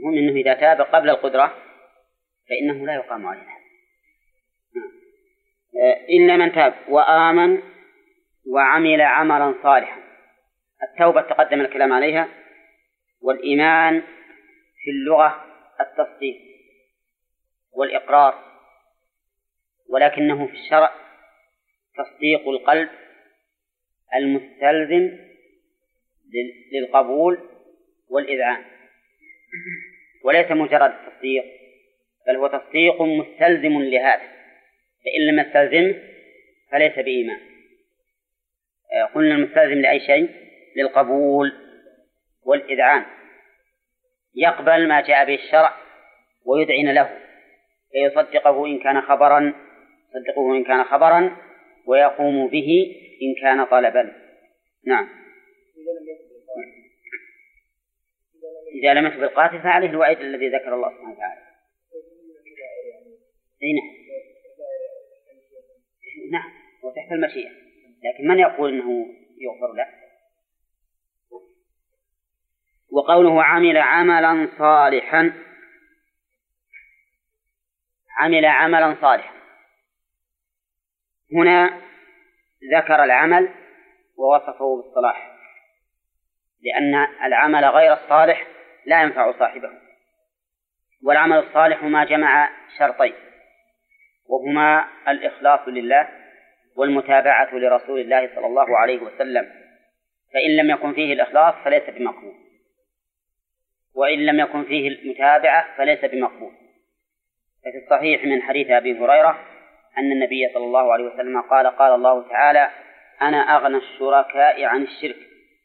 المهم أنه إذا تاب قبل القدرة فإنه لا يقام عليها إلا من تاب وآمن وعمل عملا صالحا. التوبة تقدم الكلام عليها، والإيمان في اللغة التصديق والإقرار، ولكنه في الشرع تصديق القلب المستلزم للقبول والإذعان، وليس مجرد التصديق، بل هو تصديق مستلزم لهذا، فإن لم يستلزمه فليس بإيمان. قلنا المستلزم لأي شيء؟ للقبول والإذعان، يقبل ما جاء به الشرع ويذعن له، فيصدقه إن كان خبرا ويقوم به إن كان طلبا. نعم. إذا لم يكن بالقاتل فعليه الوعيد الذي ذكر الله سبحانه وتعالى. نعم، وتحت المشيئة، لكن من يقول إنه يغفر له؟ وقوله عمل عملا صالحا، عمل عملا صالحا، هنا ذكر العمل ووصفه بالصلاح، لأن العمل غير الصالح لا ينفع صاحبه. والعمل الصالح ما جمع شرطين، وهما الإخلاص لله والمتابعة لرسول الله صلى الله عليه وسلم، فإن لم يكن فيه الإخلاص فليس بمقبول، وإن لم يكن فيه المتابعة فليس بمقبول. ففي الصحيح من حديث أبي هريرة أن النبي صلى الله عليه وسلم قال: قال الله تعالى: أنا أغنى الشركاء عن الشرك،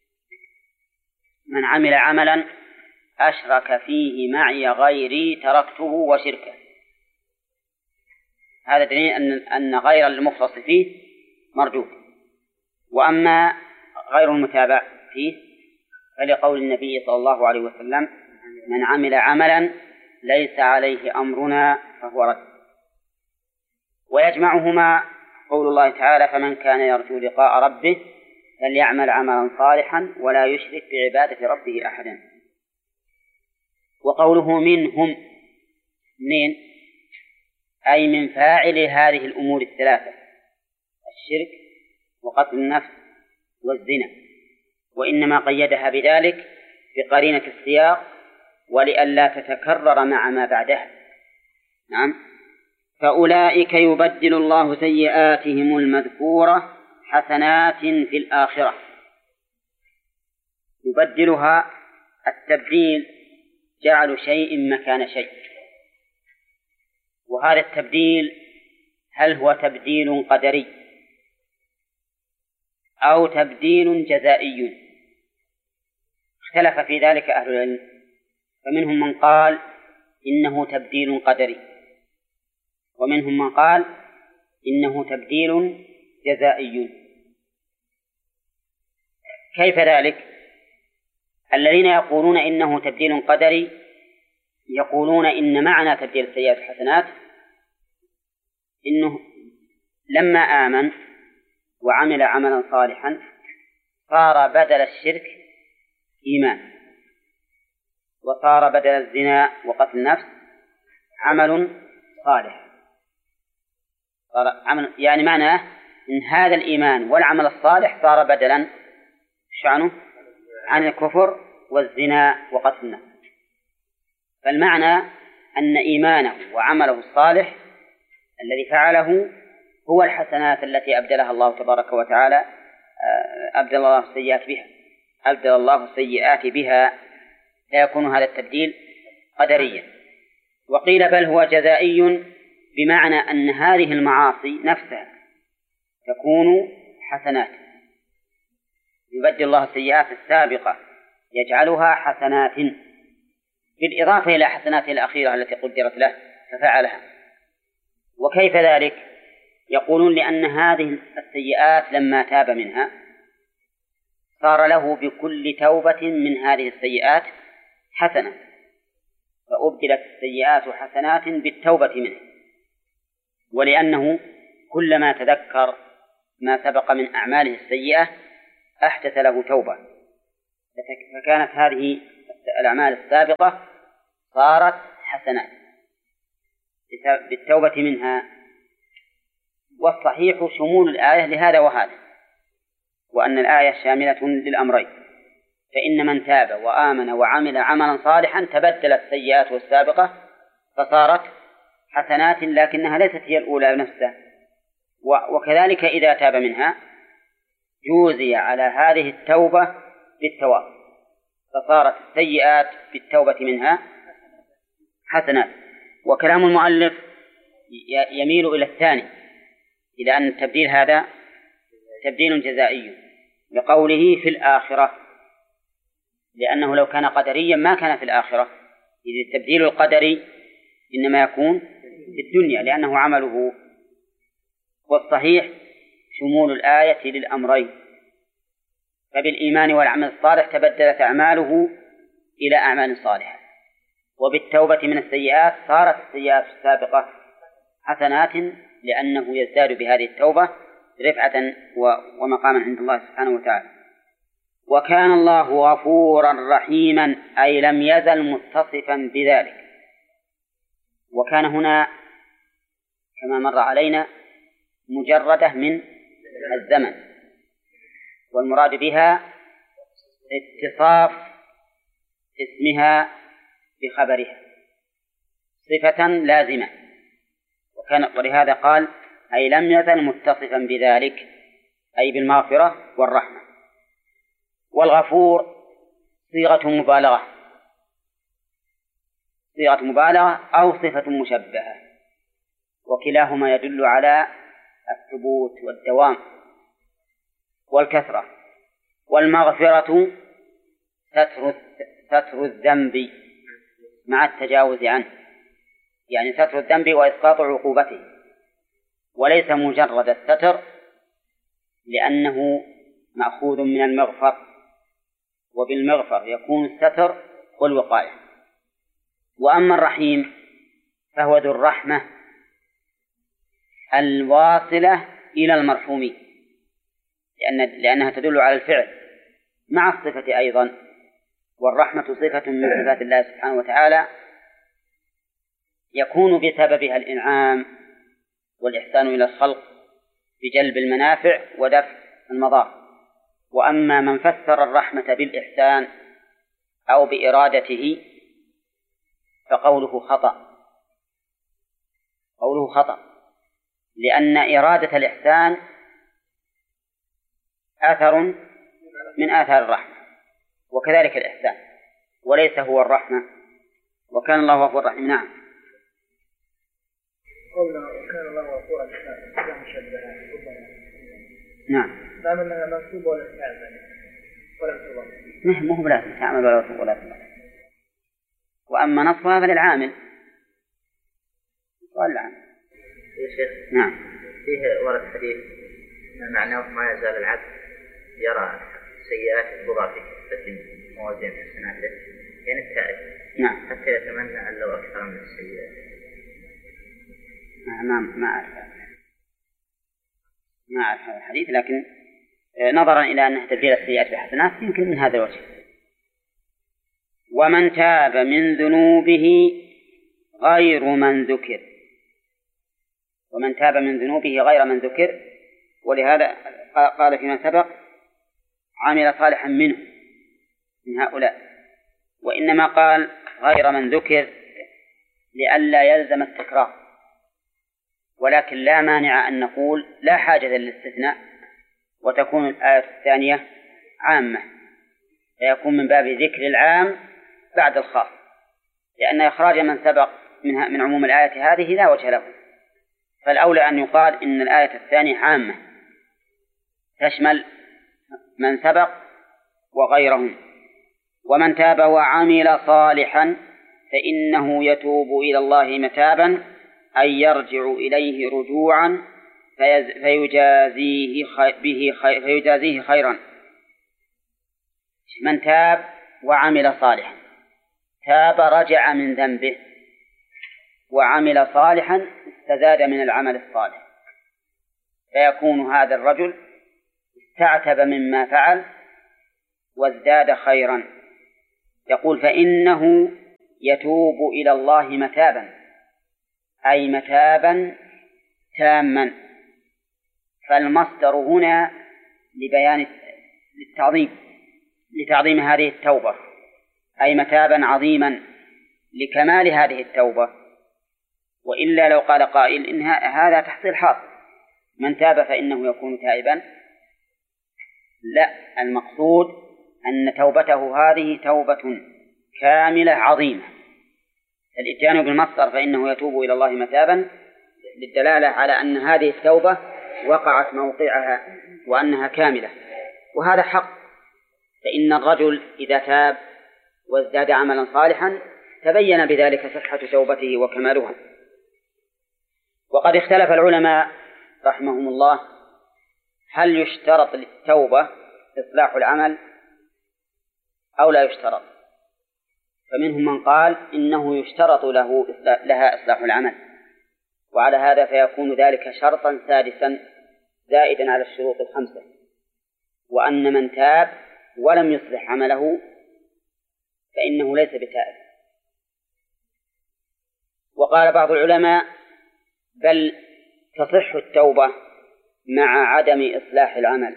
من عمل عملا أشرك فيه معي غيري تركته وشركه. هذا دليل أن غير المخلص فيه مرجو. وأما غير المتابع فيه فلقول النبي صلى الله عليه وسلم: من عمل عملا ليس عليه أمرنا فهو رد. ويجمعهما قول الله تعالى: فمن كان يرجو لقاء ربه فليعمل عملا صالحا ولا يشرك بعبادة ربه أحدا. وقوله منهم، من أي من فاعل هذه الأمور الثلاثة: الشرك وقتل النفس والزنا، وإنما قيدها بذلك بقرينة السياق ولئلا تتكرر مع ما بعدها. نعم. فأولئك يبدل الله سيئاتهم المذكورة حسنات في الآخرة. يبدلها التبديل، جعل شيء مكان شيء، وهذا التبديل هل هو تبديل قدري أو تبديل جزائي؟ اختلف في ذلك أهل العلم، فمنهم من قال إنه تبديل قدري، ومنهم من قال إنه تبديل جزائي. كيف ذلك؟ الذين يقولون إنه تبديل قدري يقولون إن معنى تبديل السيئات الحسنات إنه لما آمن وعمل عملا صالحا صار بدل الشرك إيمان، وصار بدل الزنا وقتل النفس عمل صالح. يعني معناه إن هذا الإيمان والعمل الصالح صار بدلا شعنه عن الكفر والزنا وقتل النفس. فالمعنى أن إيمانه وعمله الصالح الذي فعله هو الحسنات التي أبدلها الله تبارك وتعالى، أبدل الله السيئات بها، لا يكون هذا التبديل قدريا. وقيل بل هو جزائي، بمعنى أن هذه المعاصي نفسها تكون حسنات، يبدل الله السيئات السابقة يجعلها حسنات بالإضافة إلى حسناته الأخيرة التي قدرت له ففعلها. وكيف ذلك؟ يقولون لأن هذه السيئات لما تاب منها صار له بكل توبة من هذه السيئات حسنة، فأبدلت السيئات حسنات بالتوبة منه. ولأنه كلما تذكر ما سبق من أعماله السيئة أحدث له توبة، فكانت هذه الأعمال السابقة صارت حسنات بالتوبة منها. والصحيح شمول الآية لهذا وهذا، وأن الآية شاملة للأمرين، فإن من تاب وآمن وعمل عملا صالحا تبدلت سيئاته السابقة فصارت حسنات، لكنها ليست هي الأولى نفسها. وكذلك إذا تاب منها جوزي على هذه التوبة بالثواب، فصارت السيئات بالتوبة منها حسنات. وكلام المؤلف يميل إلى الثاني، إلى أن التبديل هذا تبديل جزائي لقوله في الآخرة، لأنه لو كان قدريا ما كان في الآخرة، إذ التبديل القدري إنما يكون في الدنيا لأنه عمله. والصحيح شمول الآية للأمرين، فبالإيمان والعمل الصالح تبدلت أعماله إلى أعمال صالحة، وبالتوبة من السيئات صارت السيئات السابقة حسنات، لأنه يزداد بهذه التوبة رفعة ومقاما عند الله سبحانه وتعالى. وكان الله غفورا رحيما، أي لم يزل متصفا بذلك. وكان هنا كما مر علينا مجردة من الزمن، والمراد بها اتصاف اسمها بخبرها صفة لازمة، ولهذا قال أي لم يزل متصفا بذلك، أي بالمغفرة والرحمة. والغفور صيغة مبالغة أو صفة مشبهة، وكلاهما يدل على الثبوت والدوام والكثرة. والمغفرة ستر الذنب مع التجاوز عنه، يعني ستر الذنب وإسقاط عقوبته، وليس مجرد الستر، لأنه مأخوذ من المغفر، وبالمغفر يكون الستر والوقاية. وأما الرحيم فهو ذو الرحمة الواصلة إلى المرحومين، لأنها تدل على الفعل مع الصفة أيضا، والرحمة صفة من صفات الله سبحانه وتعالى يكون بسببها الإنعام والإحسان إلى الخلق بجلب المنافع ودفع المضار. وأما من فسر الرحمة بالإحسان أو بإرادته فقوله خطأ، لأن إرادة الإحسان أثر من آثار الرحمة، وكذلك الإحسان، وليس هو الرحمة. وكان الله غفورا رحيما. نعم. قولنا وكان الله غفورا رحيما مشبهة. نعم. دام أنها منصوبة ولا تعمل ولا تضم. مو بلازم تعمل ولا تضم. وأما نصبها فللعامل. سؤال العامل. يا شيخ. نعم. فيه ورد حديث معناه ما يزال العبد يرى سيئات تضاف في موازين حسناته، يعني التائب. نعم. حتى يتمنى أن لو أكثر من السيئات. ما أعرف هذا الحديث، لكن نظرا إلى أنه تبديل السيئات بحسنات يمكن من هذا الوجه. ومن تاب من ذنوبه غير من ذكر، ومن تاب من ذنوبه غير من ذكر، ولهذا قال فيما سبق عمل صالحا منه من هؤلاء، وإنما قال غير من ذكر لئلا يلزم التكرار، ولكن لا مانع أن نقول لا حاجة للاستثناء وتكون الآية الثانية عامة، فيكون من باب ذكر العام بعد الخاص، لأن إخراج من سبق من عموم الآية هذه لا وجه له، فالأولى أن يقال إن الآية الثانية عامة تشمل من سبق وغيرهم. ومن تاب وعمل صالحا فإنه يتوب إلى الله متابا، أي يرجع إليه رجوعا فيجازيه خيرا. من تاب وعمل صالحا، تاب رجع من ذنبه، وعمل صالحا استزاد من العمل الصالح، فيكون هذا الرجل استعتب مما فعل وازداد خيرا. يقول فإنه يتوب إلى الله متابا، أي متابا تاما. فالمصدر هنا لبيان لتعظيم هذه التوبة، أي متابا عظيما لكمال هذه التوبة. وإلا لو قال قائل إن هذا تحصيل حاصل، من تاب فإنه يكون تائبا، لا، المقصود أن توبته هذه توبة كاملة عظيمة. الإتيان بالمصدر فإنه يتوب إلى الله متابا للدلالة على أن هذه التوبة وقعت موقعها وأنها كاملة، وهذا حق. فإن الرجل إذا تاب وازداد عملا صالحا تبين بذلك صحة توبته وكمالها. وقد اختلف العلماء رحمهم الله هل يشترط للتوبة إصلاح العمل أو لا يشترط. فمنهم من قال إنه يشترط لها إصلاح العمل، وعلى هذا فيكون ذلك شرطا سادسا زائدا على الشروط الخمسة، وأن من تاب ولم يصلح عمله فإنه ليس بتائب. وقال بعض العلماء بل تصح التوبة مع عدم إصلاح العمل.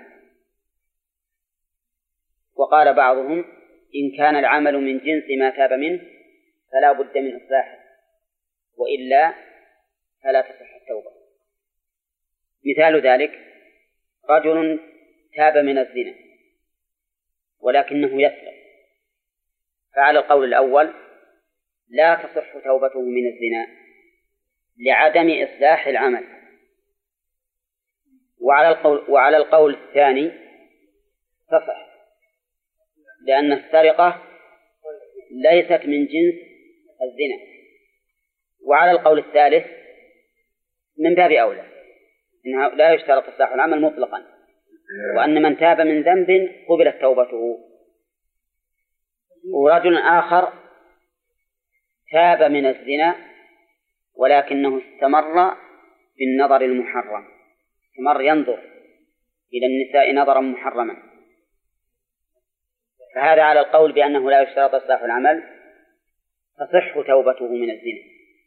وقال بعضهم إن كان العمل من جنس ما تاب منه فلا بد من إصلاحه، وإلا فلا تصح التوبة. مثال ذلك رجل تاب من الزنا ولكنه يسرق، فعلى القول الأول لا تصح توبته من الزنا لعدم إصلاح العمل، وعلى القول الثاني تصح لأن السرقة ليست من جنس الزنا. وعلى القول الثالث من باب أولى إنه لا يشترط إصلاح العمل مطلقا، وأن من تاب من ذنب قبلت توبته. ورجل آخر تاب من الزنا ولكنه استمر بالنظر المحرم، استمر ينظر إلى النساء نظرا محرما، فهذا على القول بأنه لا يشترط إصلاح العمل تصح توبته من الزنا.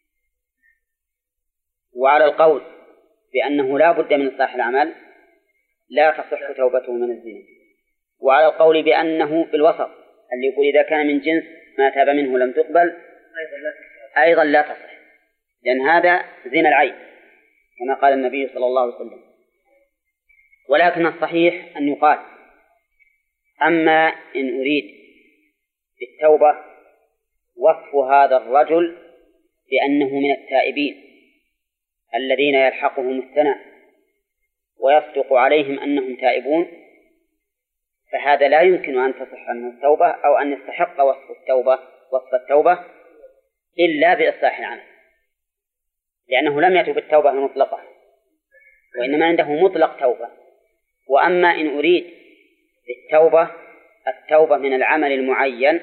وعلى القول بأنه لا بد من إصلاح العمل لا تصح توبته من الزنا. وعلى القول بأنه في الوسط اللي يقول إذا كان من جنس ما تاب منه لم تقبل أيضا لا تصح، لأن هذا زنا العين كما قال النبي صلى الله عليه وسلم. ولكن الصحيح أن يقال أما إن أريد بالتوبة وصف هذا الرجل بأنه من التائبين الذين يلحقهم الثناء ويصدق عليهم أنهم تائبون، فهذا لا يمكن أن تصح منه التوبة أو أن يستحق وصف التوبة إلا بإصلاح العمل، لأنه لم يتب التوبة المطلقة وإنما عنده مطلق توبة. وأما إن أريد التوبة من العمل المعين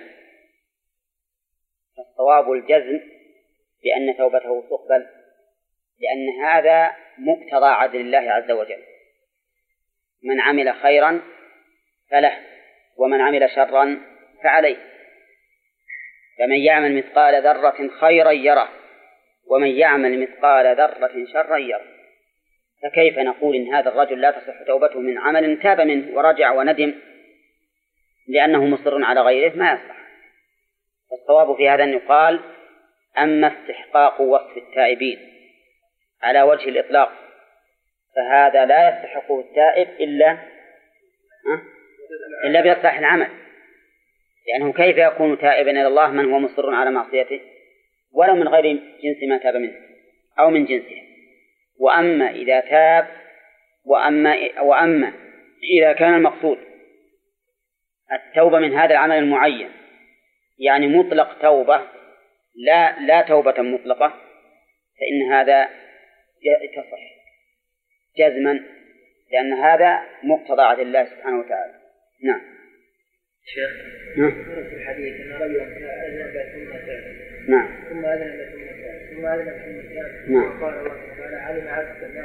فالصواب الجزم بأن توبته تقبل، لأن هذا مقتضى عدل الله عز وجل، من عمل خيرا فله ومن عمل شرا فعليه، فمن يعمل مثقال ذرة خيرا يره ومن يعمل مثقال ذرة شرا يره. فكيف نقول إن هذا الرجل لا تصح توبته من عمل تاب منه ورجع وندم لأنه مصر على غيره؟ ما يصح. الصواب في هذا أن يقال أما استحقاق وصف التائبين على وجه الإطلاق فهذا لا يستحقه التائب إلا بإصلاح العمل، لأنه كيف يكون تائبا إلى الله من هو مصر على معصيته ولو من غير جنس ما تاب منه أو من جنسه. وأما إذا تاب وأما إذا كان المقصود التوبة من هذا العمل المعين يعني مطلق توبة لا توبة مطلقة، فإن هذا تصح جزما، لأن هذا مقتضى عدل الله سبحانه وتعالى. نعم. شيخ ورد في الحديث أن رجلا أذنب ثم تاب. نعم. ثم أذنب ثم تاب ثم أذنب ثم تاب. نعم. وقال الله تعالى علم عبد الناس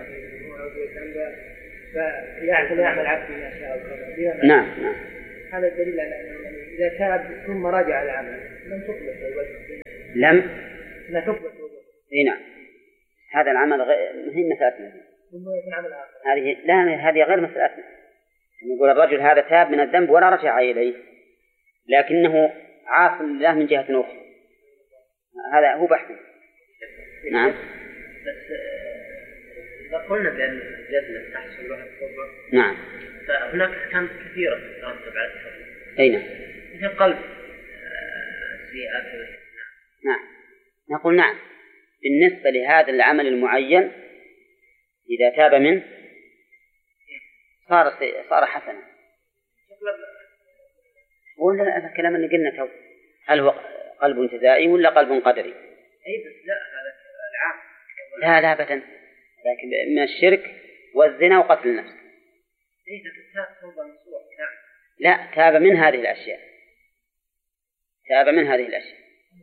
فيعمل عبد ما شاء. نعم. هذا الدليل على أنه إذا تاب ثم رجع العمل لم تقبل توبته. لم لا تقبل. اي نعم. هذا العمل هي مسألتنا هذه، لا هذه غير مسألتنا. نقول الرجل هذا تاب من الذنب ولا رجع إليه، لكنه عاص لله من جهة أخرى، هذا هو بحث. نعم. بس إذا قلنا بأن الجزلة تحصل لها التوبة، نعم، فهناك أحكام كثيرة تترتب على التوبة. أي نعم. مثل قلب سيئات. نعم، نقول نعم بالنسبة لهذا العمل المعين إذا تاب منه صار حسنا. ولا الكلام اللي قلنا تو، هل هو قلب جزائي ولا قلب قدري؟ أي بس لا، هذا العام. لا أبدا، لكن من الشرك والزنا وقتل النفس. لا، تاب من هذه الأشياء، تاب من هذه الأشياء.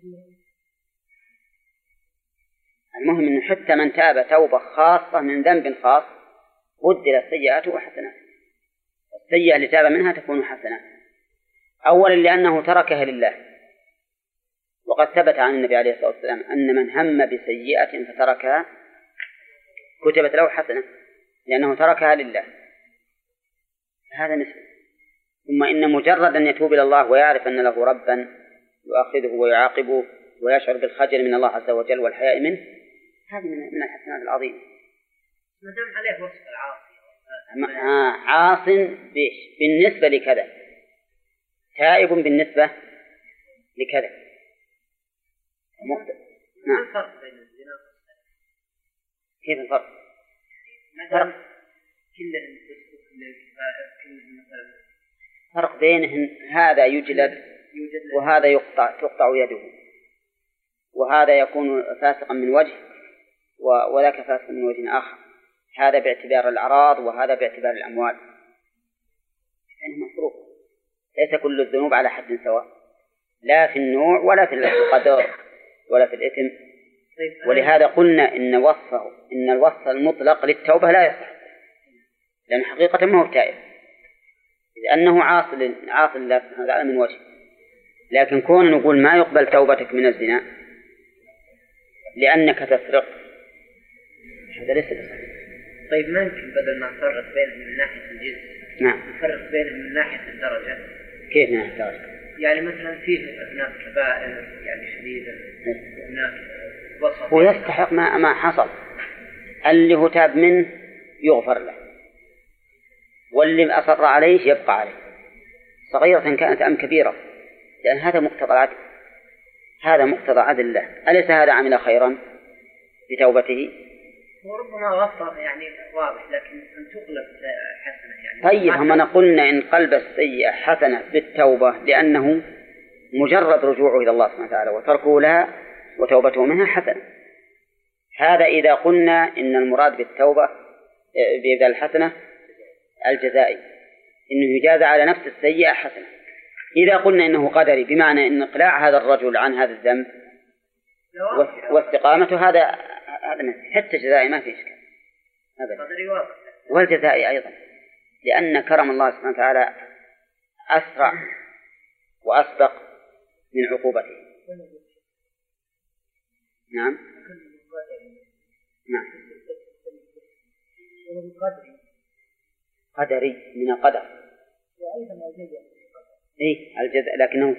المهم أنه حتى من تاب توبة خاصة من ذنب خاص بدلت سيئاته حسنات. السيئة اللي تاب منها تكون حسنات، أولا لأنه تركها لله، وقد ثبت عن النبي عليه الصلاة والسلام أن من هم بسيئة فتركها كتبت له حسنة، لأنه تركها لله. هذا مثل. ثم إن مجرد أن يتوب إلى الله ويعرف أن له ربا يؤاخذه ويعاقبه ويشعر بالخجل من الله عز وجل والحياء منه، هذه من الحسنات العظيمة. ما دام عليه وصف العاصي عاص بالنسبة لكذا، تائب بالنسبة لكذا. ما الفرق بين الزنا والسرقة؟ كيف الفرق؟ مثلا كلهم مثلا فرق بينهم، هذا يجلد وهذا تقطع يده، وهذا يكون فاسقا من وجه وذاك فاسق من وجه آخر، هذا باعتبار الأعراض وهذا باعتبار الأموال. يعني مفروق، ليس كل الذنوب على حد سواء، لا في النوع ولا في القدر ولا في الإثم. ولهذا قلنا إن الوصف المطلق للتوبة لا يصح، لأن حقيقة ما هو تائب، لأنه عاص لله سبحانه وتعالى من وجه. لكن كون نقول ما يقبل توبتك من الزنا لأنك تسرق، هذا ليس بصحيح. طيب ما يمكن بدل ما نفرق بينهم من ناحية الجنس، نعم، نفرق بينهم من ناحية الدرجة؟ كيف من ناحية الدرجة؟ يعني مثلا فيه أبناء كبائر يعني شديدة، وهناك وسط. ويستحق ما حصل. اللي هو تاب منه يغفر له، واللي أصر عليه يبقى عليه، صغيرة كانت أم كبيرة، لأن هذا مقتضى العدل، هذا مقتضى عدل الله. أليس هذا عمل خيرا بتوبته؟ وربما غفر يعني واضح، لكن أن تقلب حسنة يعني. طيب هم قلنا إن قلب السيئة حسنة بالتوبة، لأنه مجرد رجوعه إلى الله سبحانه وتعالى وتركه لها وتوبته منها حسنة. هذا إذا قلنا إن المراد بالتوبة بإبدال الحسنة الجزائي، إنه يجازى على نفس السيئة حسنة. إذا قلنا إنه قدري، بمعنى إن إقلاع هذا الرجل عن هذا الذنب واستقامته، هذا حتى جزائي ما في إشكال أبدا، والجزائي أيضا، لأن كرم الله سبحانه وتعالى أسرع وأسبق من عقوبته. نعم نعم، قدري من القدر، الجزاء، لكنه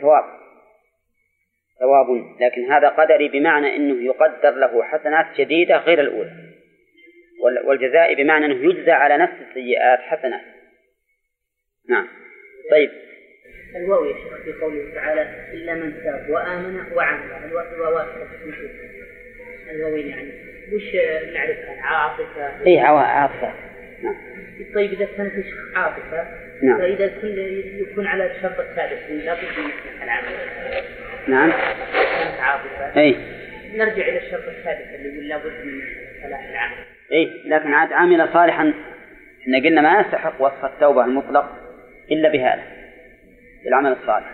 ثواب، لكن هذا قدري بمعنى أنه يقدر له حسنات جديدة غير الأولى، والجزاء بمعنى أنه يجزى على نفس السيئات حسنات. نعم. طيب، الواو يا شيخ في قوله تعالى إلا من تاب وآمن وعمل، الواو الواوين يعني وش نعرفها؟ عاطفة. عاطفة. نعم. طيب إذا كانت عاطفة، نعم، فإذا يكون على الشرط السادس لا بد من العمل. نعم. كانت عاطفة. نرجع إلى الشرط السادس اللي يقول لا بد من صلاح العمل. لكن عاد عامل صالحا، إحنا قلنا ما يستحق وصف التوبة المطلق إلا بهذا العمل الصالح.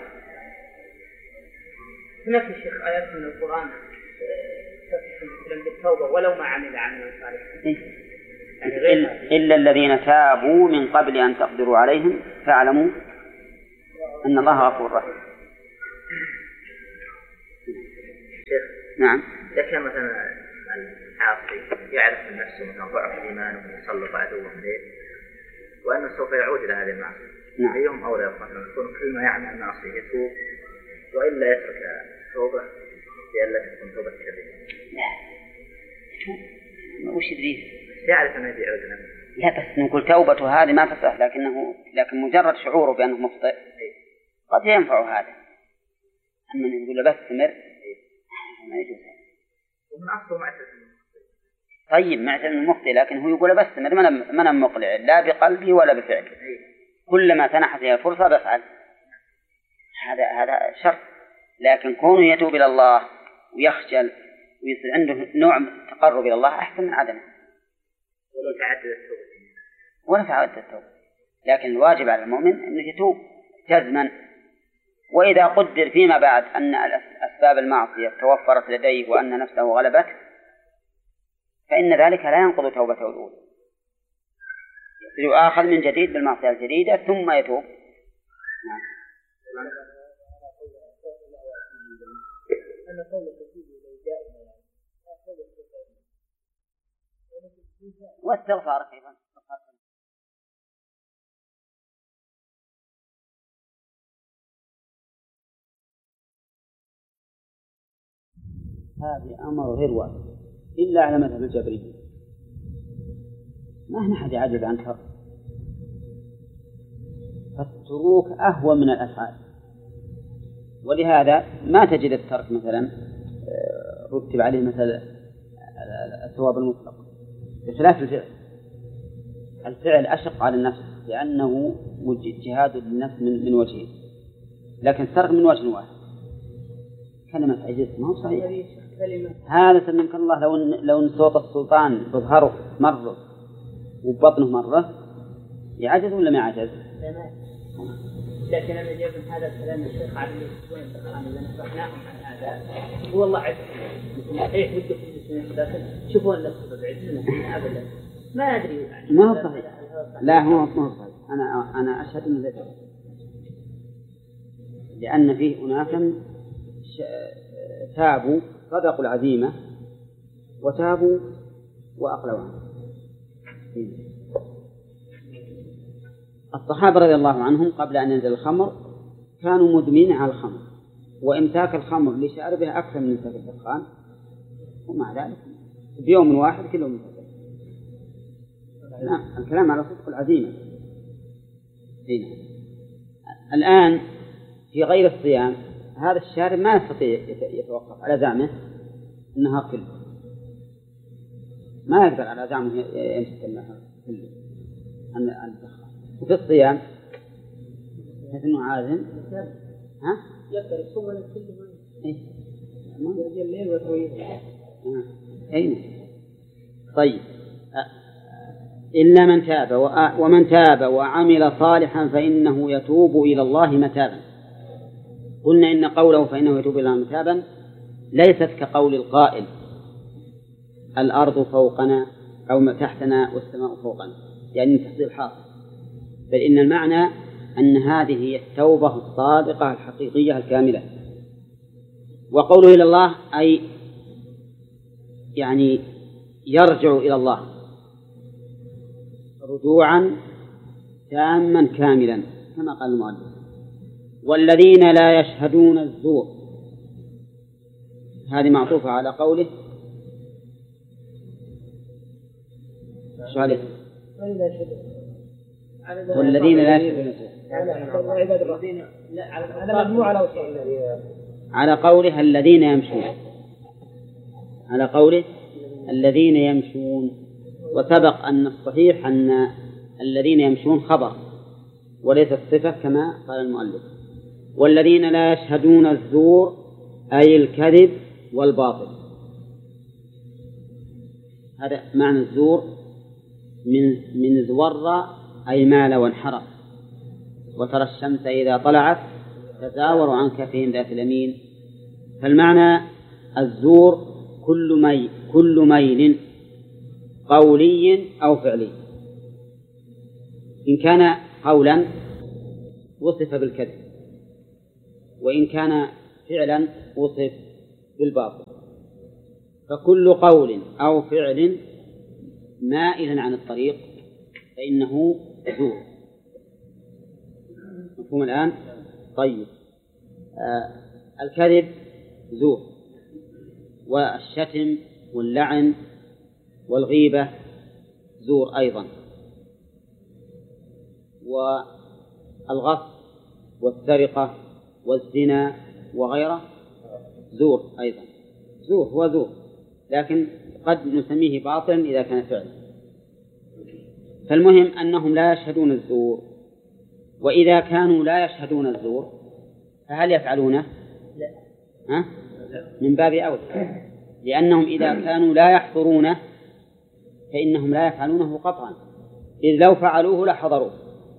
هناك يا شيخ آيات من القرآن تتصل بالتوبة ولو ما عمل عملا صالحا. إلا الذين تابوا من قبل أن تقدروا عليهم فاعلموا أن الله غفور رحيم. نعم. إذا كان مثلا العاصي يعرف من نفسه مثلا ضعف الإيمان ويسلط عدوه عليه وأنه سوف يعود إلى هذه المعصية. نعم. أيهم أولى مثلا يكون كل ما يعمل معصية يتوب وإلا يترك توبة لئلا تكون توبة كبيرة. لا. وش يدريه؟ يعرف أنه يعود نفسه. لا بس نقول توبته هذه ما تصح لكن مجرد شعوره بأنه مخطئ قد ينفع هذا. أما نقول له بس استمر ما يجوز. ومن أصله معتزل. طيب معتزل مخطئ لكن هو يقول بس استمر ما أنا مقلع لا بقلبي ولا بفعلي. كلما تنحت لي الفرصة بفعل. هذا شرط. لكن كونه يتوب إلى الله ويخجل ويصير عنده نوع من التقرب إلى الله أحسن من عدمه. ولا تعدد التوبة. لكن الواجب على المؤمن أنه يتوب جزما. وإذا قدر فيما بعد أن أسباب المعصية توفرت لديه وأن نفسه غلبته فإن ذلك لا ينقض توبته الأولى. يؤاخذ من جديد بالمعصية الجديدة ثم يتوب. نعم. واستغفار أيضا. هذه أمر غير واحد إلا على مذهب الجبرية. ما أحد يعجز عن ترك. فالتروك أهون من الأفعال. ولهذا ما تجد الترك مثلا رتب عليه مثل الثواب المطلق بخلاف الفعل. الفعل أشق على النفس لأنه جهاد للنفس من وجهين لكن الترك من وجه واحد. كلمة عجزت ما هو صحيح. هذا سلمك الله لو ان صوت السلطان بظهره مرة وبطنه مرة يعجز ولا ما يعجز؟ لكن أنا جايب من هذا الكلام الشيخ علي وين الكلام اللي نصحناهم عن هذا هو الله عز وجل. إيه ودكم المسلمين شوفوا النص بعزنا أبدا ما أدري يعني. ما هو صحيح. لا هو صحيح. أنا أشهد إنه ذكر لأن فيه أناسا تابوا صدقوا العزيمة وتابوا وأقلوا عنه. الصحابة رضي الله عنهم قبل أن ينزل الخمر كانوا مدمنين على الخمر وإمساك الخمر لشاربها أكثر من إمساك الدخان ومع ذلك بيوم واحد كلهم يمسك. لا الكلام على صدق العزيمة. الآن في غير الصيام هذا الشارب ما يستطيع يتوقف على زعمه أنها كل ما يقدر على زعمه يمسك أنها كل الدخان. وفي الصيام مثل أنه عازم ها يقدر يصوم من كل ما يجي الليل ويطويل. أين طيب إلا من تاب ومن تاب وعمل صالحا فإنه يتوب إلى الله متابا. قلنا إن قوله فإنه يتوب إلى الله متابا ليست كقول القائل الأرض فوقنا أو تحتنا والسماء فوقنا يعني تحصيل حاصل. بل إن المعنى أن هذه هي التوبة الصادقة الحقيقية الكاملة. وقوله إلى الله أي يعني يرجع إلى الله رجوعا تاما كاملا كما قال المؤلف. والذين لا يشهدون الزور هذه معطوفة على قوله والذين لا يشهدون على قوله الذين يمشون على قوله الذين يمشون. وسبق أن الصحيح أن الذين يمشون خبر وليس الصفة كما قال المؤلف. والذين لا يشهدون الزور أي الكذب والباطل. هذا معنى الزور من زور أي مال وانحرف. وترى الشمس إذا طلعت تزاور عن كفهم ذات اليمين. فالمعنى الزور كل ميل قولي أو فعلي. إن كان قولا وصف بالكذب وإن كان فعلا وصف بالباطل. فكل قول أو فعل مائل عن الطريق فإنه زور. مفهوم الآن؟ طيب. الكذب زور، والشتم واللعن والغيبة زور أيضا، والغصب والسرقة والزنا وغيره زور أيضا. زور هو زور، لكن قد نسميه باطلا إذا كان فعلا. فالمهم أنهم لا يشهدون الزور، وإذا كانوا لا يشهدون الزور فهل يفعلونه؟ ها؟ من باب أولى، لأنهم إذا كانوا لا يحضرونه فإنهم لا يفعلونه قطعا، إذ لو فعلوه لحضروه.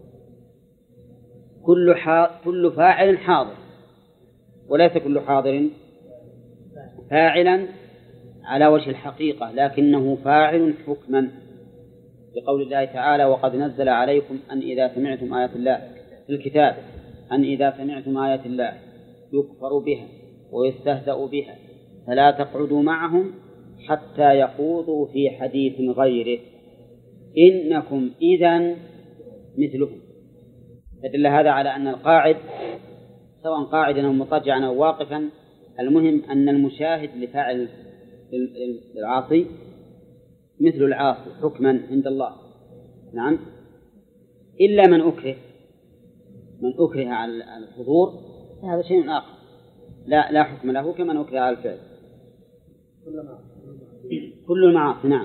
كل فاعل حاضر، وليس كل حاضر فاعلا على وجه الحقيقة، لكنه فاعل حكما، بقول الله تعالى: وقد نزل عليكم أن إذا سمعتم آيات الله في الكتاب أن إذا سمعتم آيات الله يكفر بها ويستهزأ بها فلا تقعدوا معهم حتى يخوضوا في حديث غيره إنكم إذن مثلهم. فدل هذا على أن القاعد سواء قاعدا أو مضطجعا أو واقفا، المهم أن المشاهد لفاعل العاصي مثل العاصي حكما عند الله. نعم، إلا من أكره على الحضور هذا شيء آخر، لا حكم له كمن أكره على الفعل. كل المعاصي، نعم،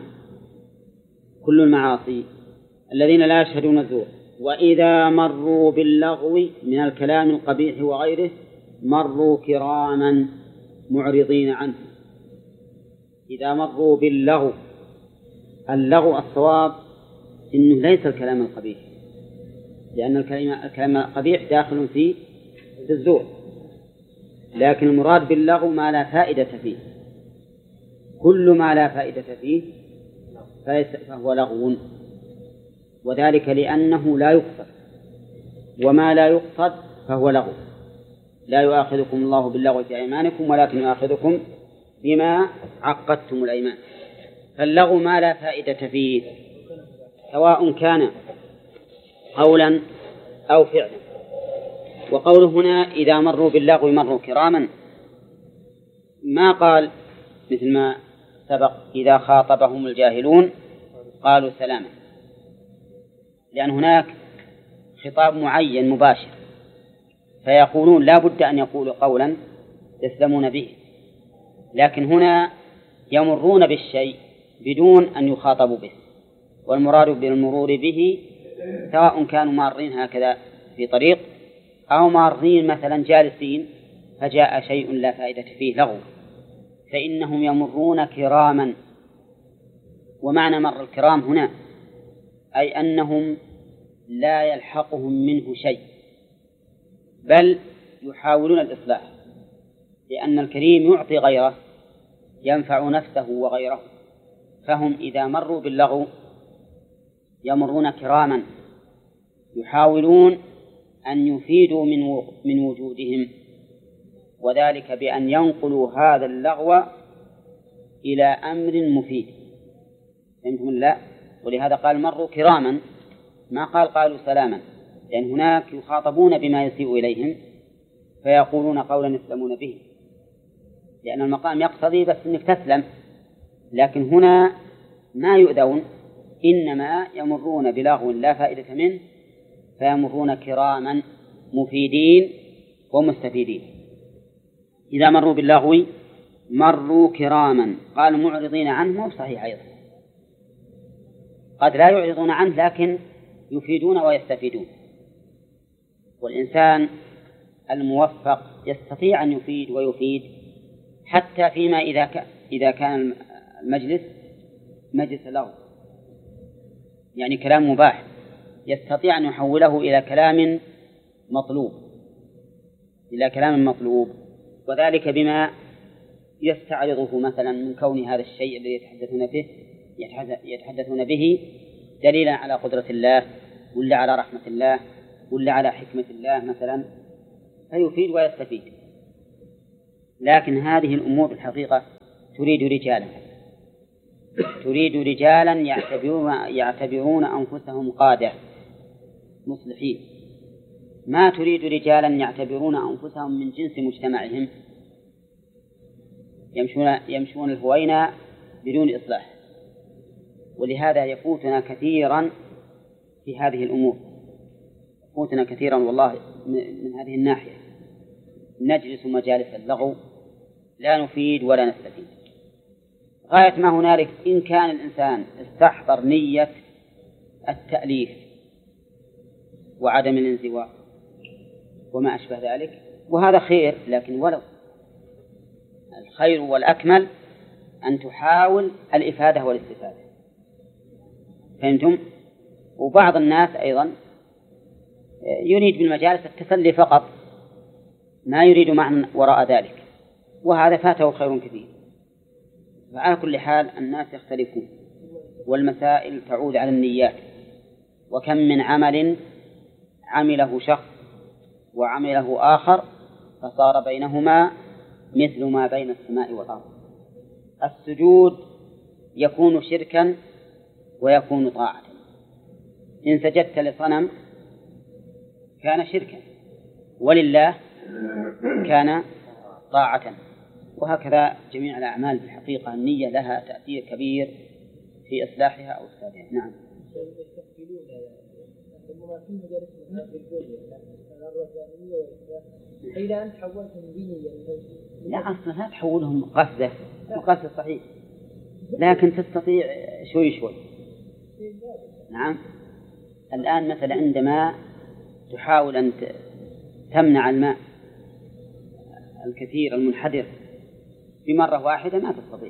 كل المعاصي الذين لا يشهدون الزور. وإذا مروا باللغو من الكلام القبيح وغيره مروا كراما معرضين عنه. إذا مروا باللغو، اللغو الصواب إنه ليس الكلام القبيح، لأن الكلام القبيح داخل في الزور، لكن المراد باللغو ما لا فائدة فيه. كل ما لا فائدة فيه فهو لغو، وذلك لأنه لا يقصد، وما لا يقصد فهو لغو. لا يؤاخذكم الله باللغو في أيمانكم ولكن يؤاخذكم بما عقدتم الأيمان. فاللغو ما لا فائدة فيه، سواء كان قولا أو فعلا. وقوله هنا إذا مروا باللغو مروا كراما، ما قال مثل ما سبق إذا خاطبهم الجاهلون قالوا سلاما، لأن هناك خطاب معين مباشر، فيقولون لا بد أن يقولوا قولا يسلمون به، لكن هنا يمرون بالشيء بدون أن يخاطبوا به، والمراد بالمرور به سواء كانوا مارين هكذا في طريق أو مارين مثلا جالسين فجاء شيء لا فائدة فيه لغو، فإنهم يمرون كراما. ومعنى مر الكرام هنا أي أنهم لا يلحقهم منه شيء، بل يحاولون الإصلاح، لأن الكريم يعطي غيره ينفع نفسه وغيره. فهم إذا مروا باللغو يمرون كراما يحاولون أن يفيدوا من وجودهم، وذلك بأن ينقلوا هذا اللغو إلى أمر مفيد. فهمتم لا؟ ولهذا قال مروا كراما، ما قالوا سلاما، لأن هناك يخاطبون بما يسيء إليهم فيقولون قولا يسلمون به، لأن المقام يقتضي بس أنك تسلم، لكن هنا ما يؤذون، إنما يمرون بلغو لا فائدة منه فيمرون كراما مفيدين ومستفيدين. إذا مروا باللغو مروا كراما، قال معرضين عنه صحيح أيضا، قد لا يعرضون عنه لكن يفيدون ويستفيدون. والإنسان الموفق يستطيع أن يفيد ويفيد حتى فيما إذا كان المجلس مجلس لغو، يعني كلام مباح، يستطيع أن يحوله إلى كلام مطلوب، وذلك بما يستعرضه مثلا من كون هذا الشيء الذي يتحدثون به دليلا على قدرة الله ولا على رحمة الله ولا على حكمة الله مثلا، فيفيد ويستفيد. لكن هذه الأمور بالحقيقة تريد رجالا يعتبرون أنفسهم قادة مصلحين، ما تريد رجالا يعتبرون أنفسهم من جنس مجتمعهم يمشون الهوينة بدون إصلاح. ولهذا يفوتنا كثيرا في هذه الأمور، يفوتنا كثيرا والله من هذه الناحية. نجلس مجالس اللغو لا نفيد ولا نستفيد. غاية ما هنالك إن كان الإنسان استحضر نية التأليف وعدم الانزواء وما أشبه ذلك، وهذا خير، لكن ولو الخير والأكمل أن تحاول الإفادة والاستفادة. فهمتم؟ وبعض الناس أيضا يريد بالمجالس التسلي فقط، ما يريد معنى وراء ذلك، وهذا فاته خير كثير. فعلى كل حال الناس يختلفون، والمسائل تعود على النيات. وكم من عمل عمله شخص وعمله آخر فصار بينهما مثل ما بين السماء والأرض. السجود يكون شركا ويكون طاعة. إن سجدت لصنم كان شركا، ولله كان طاعة. وهكذا جميع الأعمال بالحقيقة النية لها تأثير كبير في إصلاحها أو إفسادها. نعم. لا أصلا لا تحولهم قصده وقصد صحيح، لكن تستطيع شوي شوي. نعم. الآن مثلا عندما تحاول أن تمنع الماء الكثير المنحدر بمرة واحدة ما تستطيع.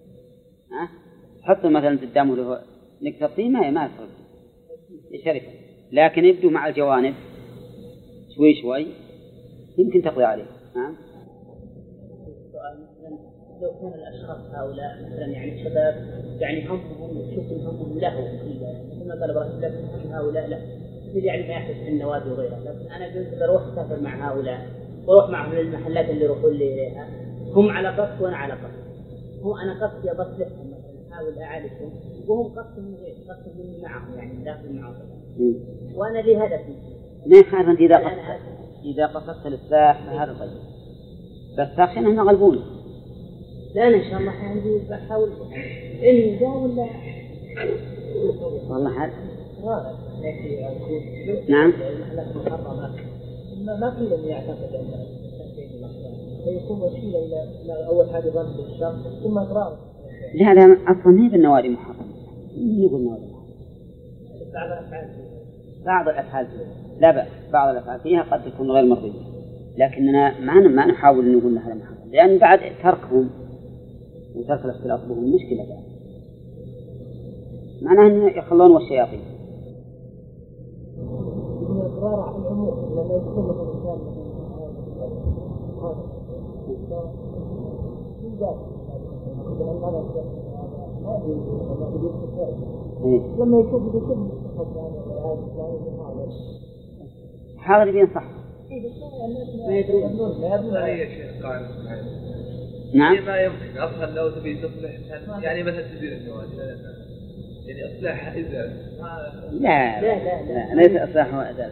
حط مثلا قدامه له نقطة طين ما يصير يشرفه، لكن يبدو مع الجوانب شوي شوي يمكن تقضي عليه. لو كان الأشخاص هؤلاء مثلا يعني شباب يعني همهم همهم له مثل ما قال ابراهيم لكن هؤلاء لا يعني ما يحدث في النوادي وغيرها، لكن أنا قلت بروح أسافر مع هؤلاء وأروح معهم للمحلات اللي يروحون لي إليها، هم على قصد وأنا على قصد. هو أنا قصدي أصلحهم مثلا أحاول أعالجهم، وهم قصدهم غير قصدهم معهم يعني داخل معهم، وأنا لي هدفي. ما يخالف إذا قصدت الإصلاح فهذا طيب، بس أخشى أنهم يغلبون. لا أنا إن شاء الله بحاول إن جاء ولا والله حال. نعم. ما قيل إنه يعتقد أن فيكون وسيلة إلى أول حاجة ظن بالشر ثم إقرار. لا أصلا ما هي بالنوادي محرمة. نقول نوادي محرمة. بعض الأفعال لا بأس، بعض الأفعال فيها قد تكون غير مرضية، لكننا ما نحاول نقول لها محرمة، لأن بعد تركهم وترك الاختلاط بهم مشكلة بعد. معناه أن يخلون والشياطين. الإقرار على العموم لما يكون مثلا لما يشوف حاضر بينصح. ما يدرون يا شيخ قال نعم. ما يمكن أصلا لو تبي تصلح يعني مثلا تدير النوادي يعني إصلاحها إزالة. لا ليس إصلاحها وإزالة.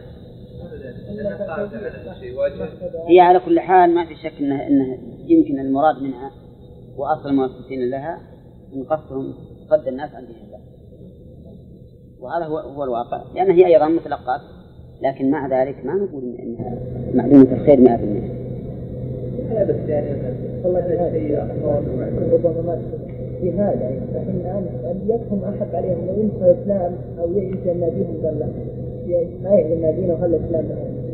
هي على كل حال ما في شك إنه يمكن المراد منها وأصل المؤسسين لها من قصدهم صد الناس عن دين الله، وهذا هو الواقع، لأن هي أيضا متلقات، لكن مع ذلك ما نقول إنها معلومة الخير 100%. بس يعني والله ربما ما في هذا فإن يفهم أحد عليهم لو ينسى الإسلام أو ينسى النبيهم قال له ما يعلم النبيين وخلى الإسلام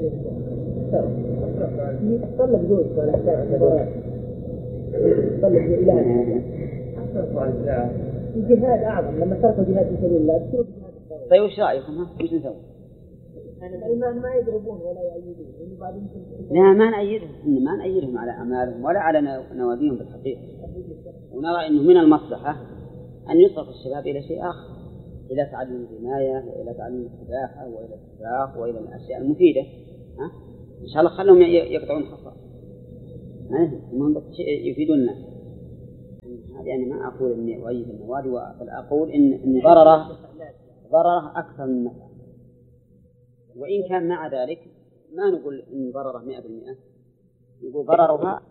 طلب زوج ولا طلب إله الجهاد أعظم لما تركوا جهاد في سبيل الله. طيب وش رأيكم؟ وش نسوي؟ ما يضربون ولا يؤيدون. لا ما نأيدهم على أعمالهم ولا على نواديهم بالحقيقة، ونرى أنه من المصلحة أن يصرف الشباب إلى شيء آخر، إلى تعلم الرماية وإلى تعلم السباحة وإلى السباق وإلى الأشياء المفيدة. إن شاء الله خلهم يقطعون خطأ، المهم بس يفيدون الناس. هذه أنا ما أقول إني أؤيد النوادي، بل أقول إن ضرره أكثر من نفعه، وإن كان مع ذلك ما نقول إن ضرره 100%، نقول ضررها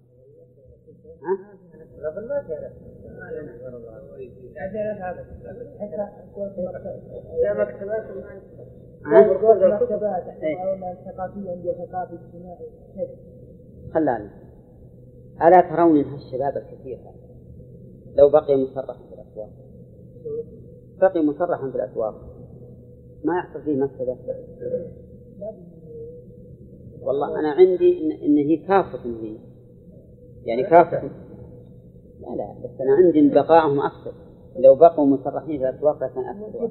خلاني. ألا ترون أن الشباب الكثير لو بقي مصرحا في الأسواق، بقي مصرحا في الأسواق ما يحصل فيه مفسدة؟ والله أنا عندي إن هي كافة، هي يعني كافة. لا بس أنا عندي إن بقائهم أفضل، لو بقوا مصرحين في الأسواق لكان أفضل.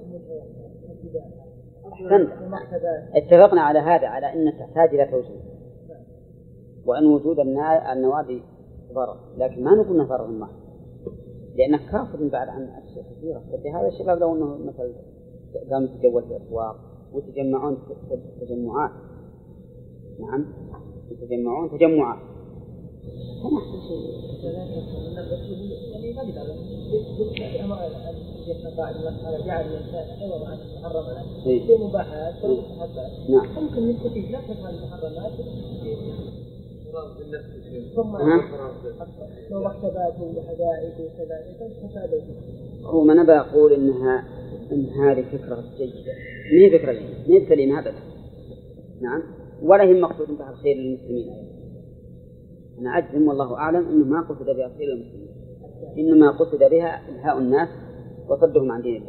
أحسنت، اتفقنا على هذا، على أن تحتاج إلى توجيه، وأن وجود النوادي ضرر، لكن ما نقول انه ضرر محض، لأنه كافر بعد عن أشياء كثيرة. فهذا الشباب لو أنه مثلا قاموا يتجول في الأسواق ويتجمعون تجمعات، نعم يتجمعون تجمعات، هذا أحسن شيء. في مباحات نعم ممكن نستفيد نفس المحرمات ثم لو مكتبات وحدائق وكذا. هو ما أنا بقول إن هذه فكرة جيدة، ما هي فكرة جيدة، ما هي سليمة أبدا، نعم، ولا هي مقصود بها الخير للمسلمين. أنا أجزم والله أعلم إنه ما قصد بها الخير للمسلمين، إنما قصد بها إلهاء الناس وصدهم عن دين الله.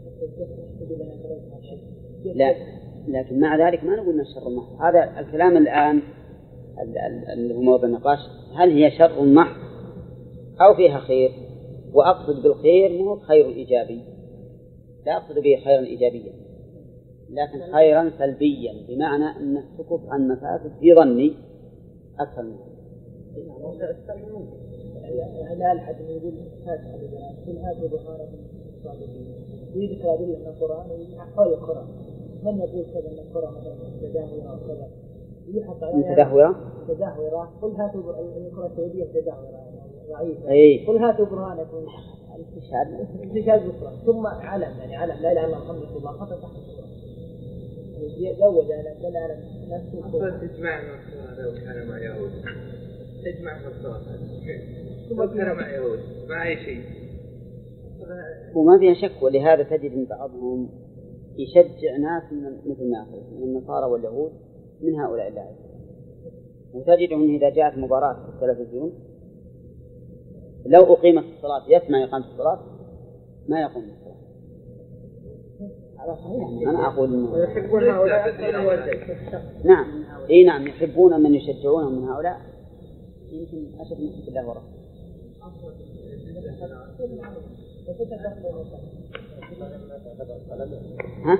لا، لكن مع ذلك ما نقول الشر محض. هذا الكلام الآن اللي هو موضوع النقاش، هل هي شر محض أو فيها خير؟ وأقصد بالخير مو خير إيجابي، لا أقصد به خيرا إيجابيا، لكن خيرا سلبيا، بمعنى أنه تكف عن مفاسد في ظني أكثر منه. لا أحد يقول فاتحة كل هذه بخارة الصادقين يذكر أدلة من القرآن حول القرآن. من يقول كذا من القرآن مثلا تداهورة وكذا يحط عليها تداهورة، قل هاتوا القرآن السعودية تداهورة ضعيفة، قل هاتوا برهانكم استشهاد بكرة، ثم علم يعني علم لا إله إلا محمد رسول الله خطأ تحت القرآن يزوج على لا نفسه. تجمع لو كان مع يهود، تجمع الصلاة ثم كان مع يهود مع أي شيء وما فيها شك. ولهذا تجد من بعضهم يشجع ناس مثل ما من النصارى واليهود من هؤلاء اللاعبين، وتجدهم إذا جاءت مباراة في التلفزيون لو أقيمت الصلاة يسمع إقامة الصلاة ما يقوم بالصلاة. هذا صحيح، أنا أقول إنه ويحبون هؤلاء. نعم إيه نعم، يحبون من يشجعونهم من هؤلاء، يمكن أشد من حب الله ورسوله. ها؟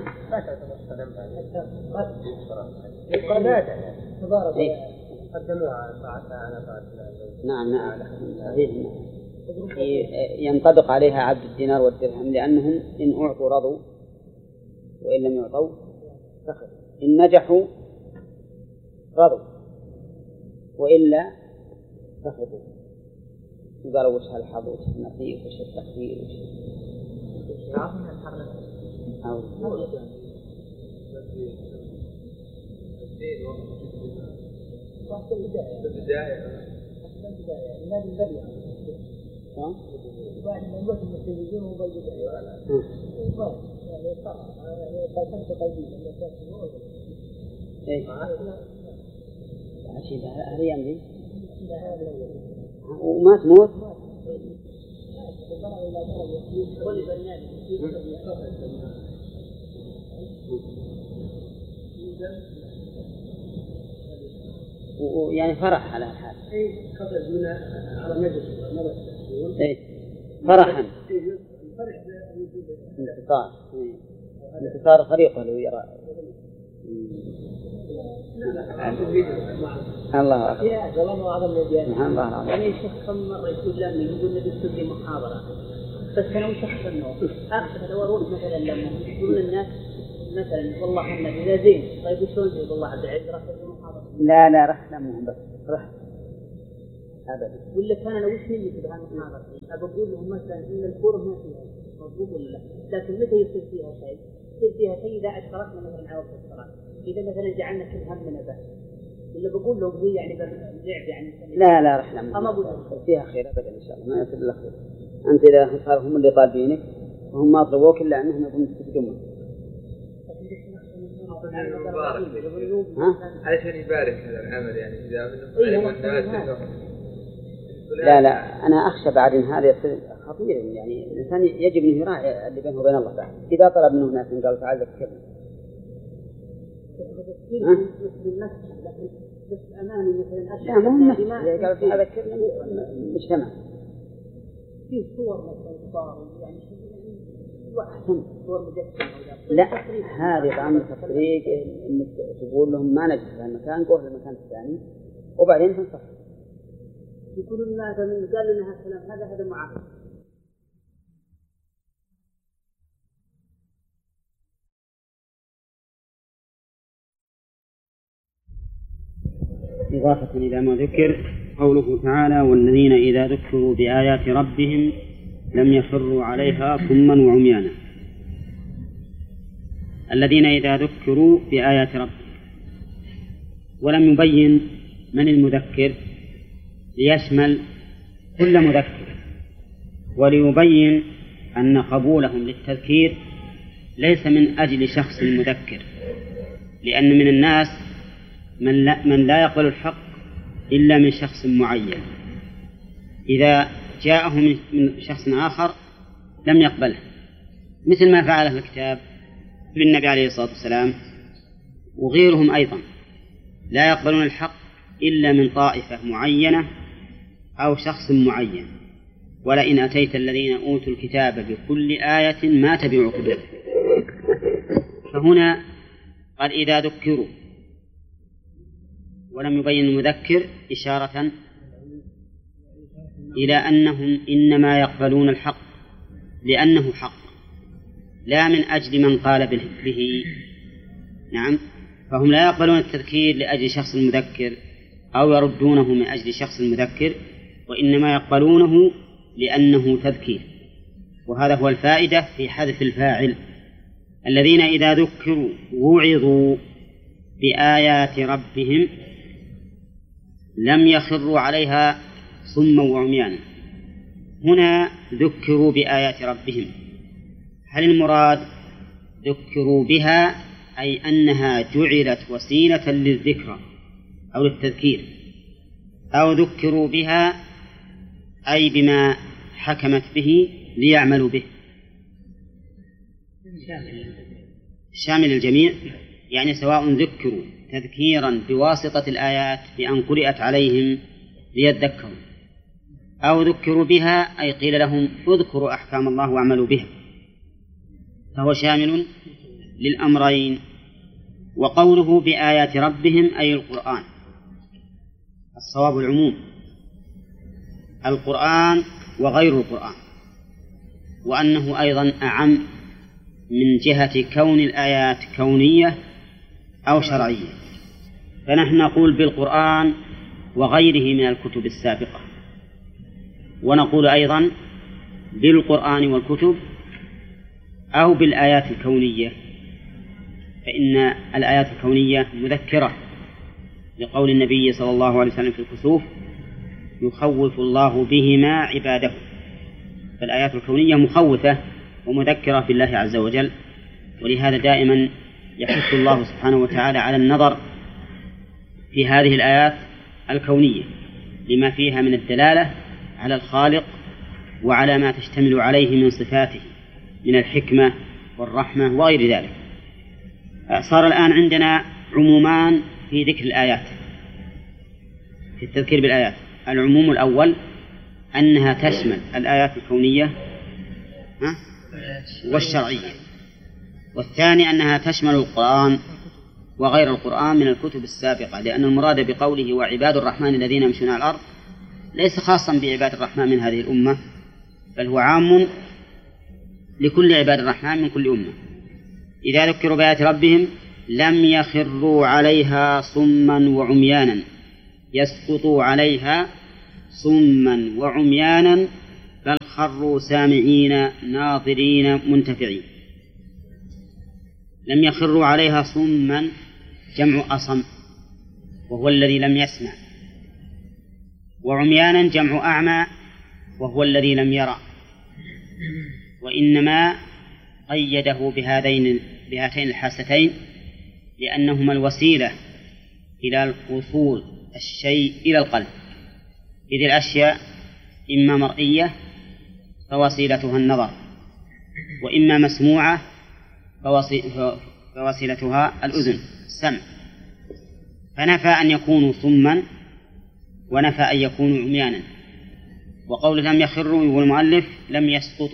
نعم نعم ينطبق عليها عبد الدينار والدرهم، لأنهم إن أعطوا رضوا وإن لم يعطوا سخطوا، إن نجحوا رضوا وإلا سخطوا، قالوا وش هالحظ وش النصيب وش التقدير وش وما تموت يعني فرح على الحال، فرحا انتصار فريقه لو يرى الله أكبر. الله أنا شيخ كم مرة يقول لنا يقول نبي نسوي محاضرة، بس أنا وش أحسن أخذ دورون مثلا لما يقولون الناس مثلا والله إحنا إذا زين طيب وشون زين والله عبد العزيز رح يسوي محاضرة. لا رح نمهم بس رح أبدا. ولا كان أنا وش نيتي بهالمحاضرة؟ أقول لهم مثلا إن الكورة ما فيها مضبوط ولا لا، لكن متى يصير فيها شيء؟ يصير فيها شيء إذا أشتركنا مثلا على وقت الصلاة، إذا مثلا جعلنا كل همنا بس، ولا بقول لهم هي يعني باللعب يعني. لا رحلة فيها خير أبدا إن شاء الله، ما يصير إلا خير. أنت إذا صاروا هم اللي طالبينك وهم ما طلبوك إلا أنهم يبون يستفيدون. علشان يبارك هذا العمل يعني إذا لا أنا أخشى بعد إن هذا يصير خطير، يعني الإنسان يجب أن يراعي اللي بينه وبين الله تعالى. إذا طلب منه ناس قال تعال ذكرنا بس أماني مثلا لا مهم قال تعال ذكرنا مجتمع في صور مثلا صار يعني أحسن لا هذه طعم التفريق إنك تقول لهم ما نجد في المكان قول المكان الثاني وبعدين تنصح يقولون الناس من قال لنا هالكلام هذا معاقب. إضافة إلى ما ذكر قوله تعالى والذين إذا ذكروا بآيات ربهم لم يخروا عليها صما وعميانا. الذين إذا ذكروا بآيات ربهم، ولم يبين من المذكر ليشمل كل مذكر، وليبين أن قبولهم للتذكير ليس من أجل شخص مذكر، لأن من الناس من لا يقبل الحق إلا من شخص معين، إذا جاءه من شخص آخر لم يقبله، مثل ما فعله الكتاب بالنبي عليه الصلاة والسلام وغيرهم أيضا لا يقبلون الحق إلا من طائفة معينة أو شخص معين. ولئن أتيت الذين أوتوا الكتاب بكل آية ما تبعوا قبلتهم. فهنا قال إذا ذكروا ولم يبين المذكر إشارة إلى أنهم إنما يقبلون الحق لأنه حق لا من أجل من قال به. نعم، فهم لا يقبلون التذكير لأجل شخص المذكر أو يردونه من أجل شخص المذكر، وإنما يقبلونه لأنه تذكير. وهذا هو الفائدة في حذف الفاعل. الذين إذا ذكروا وعظوا بآيات ربهم لم يخروا عليها صما وعميانا. هنا ذكروا بآيات ربهم، هل المراد ذكروا بها أي أنها جعلت وسيلة للذكرى أو للتذكير، أو ذكروا بها أي بما حكمت به ليعملوا به؟ شامل الجميع، يعني سواء ذكروا تذكيرا بواسطة الآيات بأن قرأت عليهم ليذكروا، أو ذكروا بها أي قيل لهم اذكروا أحكام الله واعملوا بها، فهو شامل للأمرين. وقوله بآيات ربهم أي القرآن، الصواب العموم، القرآن وغير القرآن، وأنه أيضا أعم من جهة كون الآيات كونية أو شرعية. فنحن نقول بالقرآن وغيره من الكتب السابقة، ونقول أيضا بالقرآن والكتب أو بالآيات الكونية، فإن الآيات الكونية مذكرة لقول النبي صلى الله عليه وسلم في الكسوف يخوف الله بهما عباده، فالآيات الكونية مخوفة ومذكرة بالله عز وجل. ولهذا دائما يحث الله سبحانه وتعالى على النظر في هذه الآيات الكونية لما فيها من الدلالة على الخالق وعلى ما تشتمل عليه من صفاته من الحكمة والرحمة وغير ذلك. صار الآن عندنا عمومان في ذكر الآيات في التذكير بالآيات. العموم الأول أنها تشمل الآيات الكونية والشرعية، والثاني أنها تشمل القرآن وغير القرآن من الكتب السابقة، لأن المراد بقوله وعباد الرحمن الذين يمشون على الأرض ليس خاصا بعباد الرحمن من هذه الأمة، بل هو عام لكل عباد الرحمن من كل أمة. إذا ذكروا بآيات ربهم لم يخروا عليها صما وعميانا، يسقطوا عليها صما وعميانا بل خروا سامعين ناظرين منتفعين. لم يخروا عليها صما جمع أصم وهو الذي لم يسمع، وعميانا جمع أعمى وهو الذي لم يرى، وإنما قيده بهاتين الحاستين لأنهما الوسيلة إلى وصول الشيء إلى القلب، إذ الأشياء إما مرئية فوسيلتها النظر، وإما مسموعة فوسيلتها الأذن السمع، فنفى أن يكونوا صما ونفى أن يكونوا عميانا. وقول لم يخروا يقول المؤلف لم يسقطوا،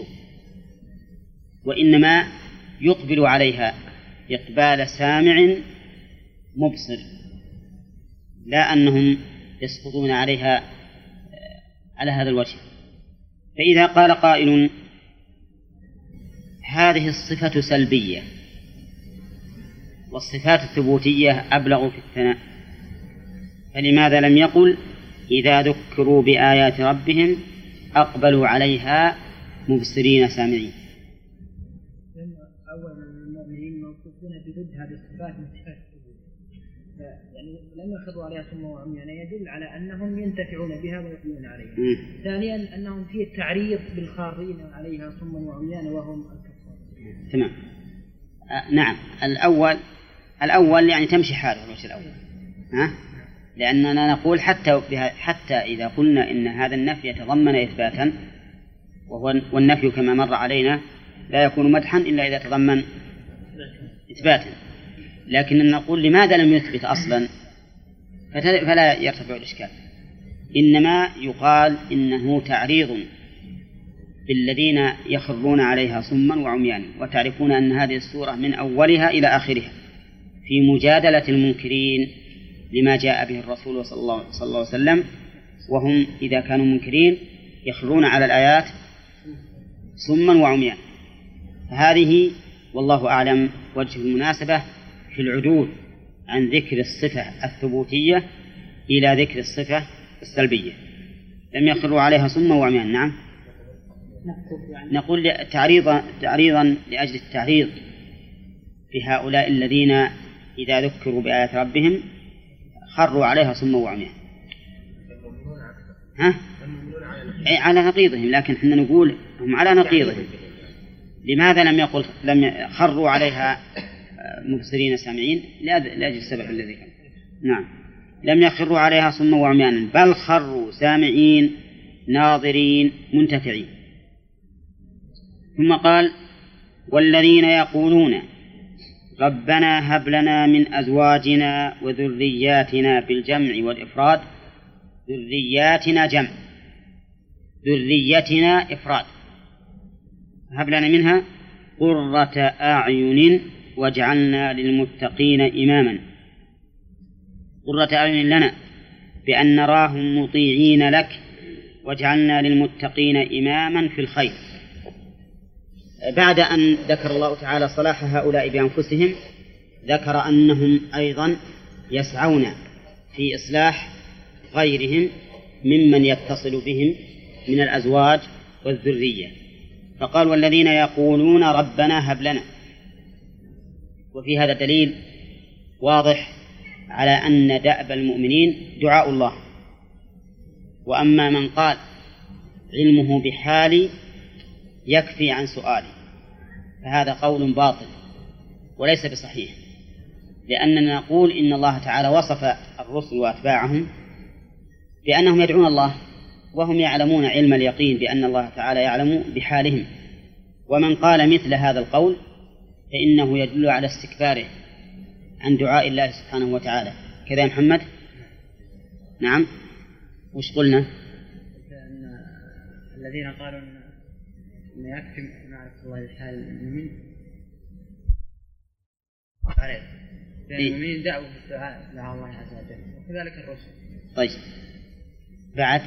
وإنما يقبل عليها إقبال سامع مبصر، لا أنهم يسقطون عليها على هذا الوجه. فإذا قال قائل هذه الصفة سلبية والصفات الثبوتية أبلغ في الثناء، فلماذا لم يقل إذا ذكروا بآيات ربهم أقبلوا عليها مبصرين سامعين؟ أولا المؤمنين موصوفون بضد هذه الصفات من صفات الثبوت، يعني لم يخروا عليها صما وعميانا يدل على أنهم ينتفعون بها ويؤمنون عليها. ثانيا أنهم في التعريض بالخارين عليها صما وعميانا وهم الكفار. تمام. نعم، الأول يعني تمشي حاله الوجه الأول، لأننا نقول حتى إذا قلنا إن هذا النفي يتضمن إثباتا، والنفي كما مر علينا لا يكون مدحا إلا إذا تضمن إثباتا، لكن نقول لماذا لم يثبت أصلا فلا يرتفع الإشكال، إنما يقال إنه تعريض بالذين يخرون عليها صما وعميانا. وتعرفون أن هذه السورة من أولها إلى آخرها في مجادلة المنكرين لما جاء به الرسول صلى الله عليه وسلم، وهم إذا كانوا منكرين يخرون على الآيات صما وعميانا. فهذه والله أعلم وجه المناسبة في العدول عن ذكر الصفة الثبوتية إلى ذكر الصفة السلبية. لم يخروا عليها صما وعميانا. نعم، نقول تعريضا لأجل التعريض في هؤلاء الذين إذا ذكروا بآيات ربهم خروا عليها صما وعميانا. على نقيضهم، لكن احنا نقول هم على نقيضهم. لماذا لم خروا عليها مبصرين سامعين؟ لأجل السبب الذي كان. نعم، لم يخروا عليها صما وعميانا بل خروا سامعين ناظرين منتفعين. ثم قال والذين يقولون ربنا هب لنا من أزواجنا وذرياتنا بالجمع والإفراد، ذرياتنا جمع، ذريتنا إفراد، هب لنا منها قرة أعين واجعلنا للمتقين إماما. قرة أعين لنا بأن نراهم مطيعين لك، واجعلنا للمتقين إماما في الخير. بعد أن ذكر الله تعالى صلاح هؤلاء بأنفسهم ذكر أنهم أيضا يسعون في إصلاح غيرهم ممن يتصل بهم من الأزواج والذرية، فقال والذين يقولون ربنا هب لنا. وفي هذا دليل واضح على أن دأب المؤمنين دعاء الله، وأما من قال علمه بحالي يكفي عن سؤالي فهذا قول باطل وليس بصحيح، لأننا نقول إن الله تعالى وصف الرسل وأتباعهم بأنهم يدعون الله وهم يعلمون علم اليقين بأن الله تعالى يعلم بحالهم. ومن قال مثل هذا القول فإنه يدل على استكباره عن دعاء الله سبحانه وتعالى. كذا يا محمد؟ نعم. وش قلنا؟ أن الذين قالوا أن يكفي معرفة الله بحال المؤمن عليه، لأن المؤمنين دعوا بالدعاء مع الله عز وجل وكذلك الرسل. طيب بعد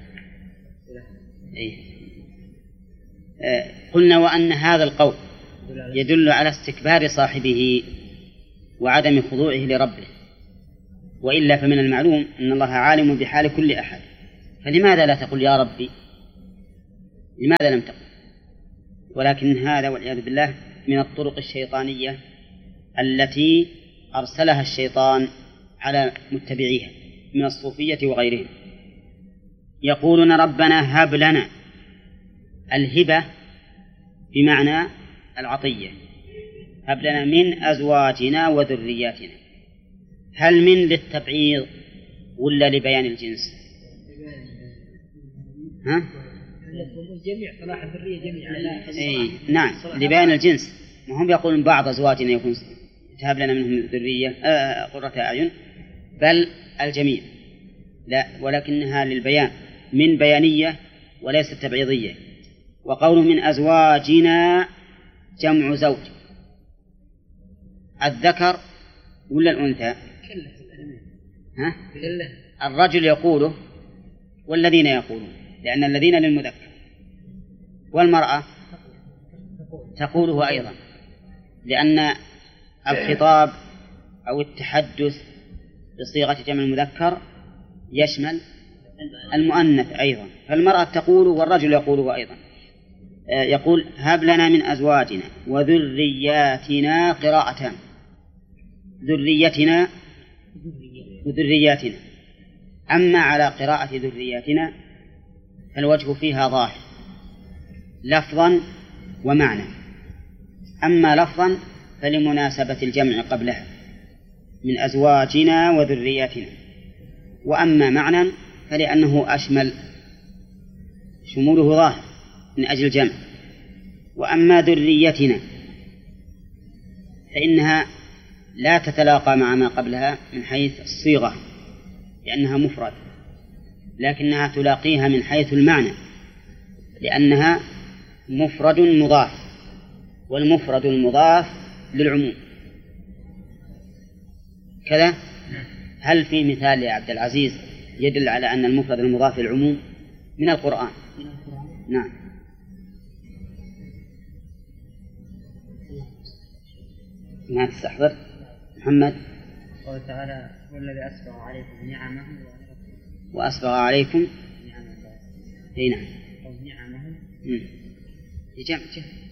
قلنا وأن هذا القول يدل على استكبار صاحبه وعدم خضوعه لربه، وإلا فمن المعلوم أن الله عالم بحال كل أحد فلماذا لا تقول يا ربي؟ لماذا لم تقل؟ ولكن هذا والعياذ بالله من الطرق الشيطانية التي أرسلها الشيطان على متبعيها من الصوفية وغيرهم. يقولون ربنا هب لنا. الهبة بمعنى العطية، هب لنا من أزواجنا وذرياتنا. هل من للتبعيض ولا لبيان الجنس؟ ها؟ جميع صلاح الذرية جميعا. إيه نعم، لبيان الجنس. ما هم يقولون بعض أزواجنا يكون هب لنا منهم ذرية قرة أعين، بل الجميع. لا، ولكنها للبيان، من بيانية وليست تبعيضية. وقوله من أزواجنا جمع زوج، الذكر ولا الأنثى؟ ها؟ الرجل يقوله والذين يقولون، لأن الذين للمذكر، والمرأة تقوله أيضا، لأن الخطاب أو التحدث بصيغة جمع المذكر يشمل المؤنث أيضا، فالمرأة تقول والرجل يقوله أيضا. يقول هب لنا من أزواجنا وذرياتنا، قراءتان، ذريتنا وذرياتنا. أما على قراءة ذرياتنا فالوجه فيها ظاهر لفظا ومعنى. أما لفظا فلمناسبة الجمع قبلها من أزواجنا وذرياتنا، وأما معنى فلأنه أشمل، شموله ظاهر من أجل الجمع. وأما ذريتنا فإنها لا تتلاقى مع ما قبلها من حيث الصيغة لأنها مفرد، لكنها تلاقيها من حيث المعنى لأنها مفرد مضاف، والمفرد المضاف للعموم. كذا. هل في مثال يا عبد العزيز يدل على أن المفرد المضاف للعموم من القرآن؟ نعم. ما تستحضر محمد؟ قال تعالى والذي أسبغ عليكم نعمه وأسبغ عليكم أي نعم نعمه يجمع.